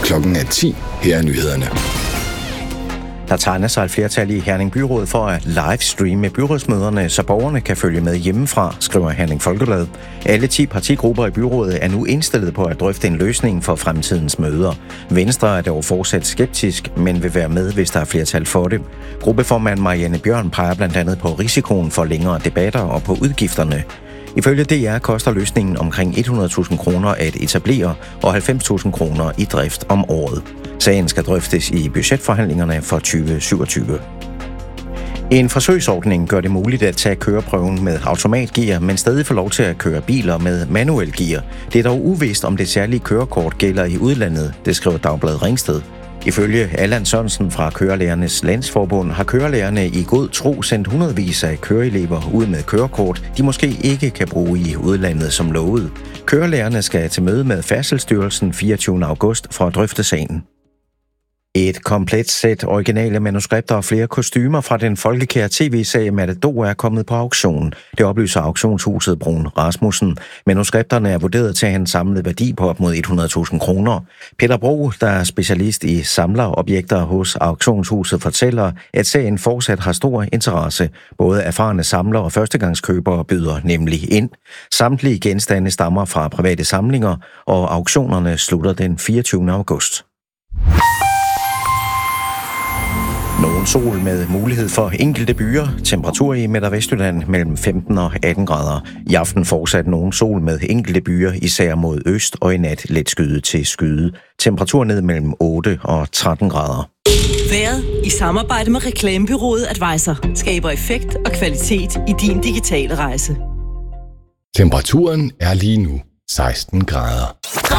Klokken er 10. Her er nyhederne. Der tegner sig et flertal i Herning Byråd for at livestreame byrådsmøderne, så borgerne kan følge med hjemmefra, skriver Herning Folkeblad. Alle 10 partigrupper i byrådet er nu indstillet på at drøfte en løsning for fremtidens møder. Venstre er dog fortsat skeptisk, men vil være med, hvis der er flertal for det. Gruppeformand Marianne Bjørn peger blandt andet på risikoen for længere debatter og på udgifterne. Ifølge DR koster løsningen omkring 100.000 kroner at etablere og 90.000 kroner i drift om året. Sagen skal drøftes i budgetforhandlingerne for 2027. En forsøgsordning gør det muligt at tage køreprøven med automatgear, men stadig få lov til at køre biler med manuel gear. Det er dog uvist, om det særlige kørekort gælder i udlandet, det skriver Dagbladet Ringsted. Ifølge Allan Sørensen fra Kørelærernes Landsforbund har kørelærerne i god tro sendt hundredvis af køreelever ud med kørekort, de måske ikke kan bruge i udlandet som lovet. Kørelærerne skal til møde med Færdselsstyrelsen 24. august for at drøfte sagen. Et komplet sæt originale manuskripter og flere kostymer fra den folkekære tv-serie Matador er kommet på auktion. Det oplyser auktionshuset Brun Rasmussen. Manuskripterne er vurderet til at have en samlet værdi på op mod 100.000 kroner. Peter Bro, der er specialist i samlerobjekter hos auktionshuset, fortæller, at serien fortsat har stor interesse. Både erfarne samlere og førstegangskøbere byder nemlig ind. Samtlige genstande stammer fra private samlinger, og auktionerne slutter den 24. august. Nogen sol med mulighed for enkelte byer. Temperatur i Midt- og Vestjylland mellem 15 og 18 grader. I aften fortsat nogen sol med enkelte byer, især mod øst, og i nat let skyde til skyde. Temperatur ned mellem 8 og 13 grader. Vejret i samarbejde med reklamebureauet Advisor skaber effekt og kvalitet i din digitale rejse. Temperaturen er lige nu 16 grader.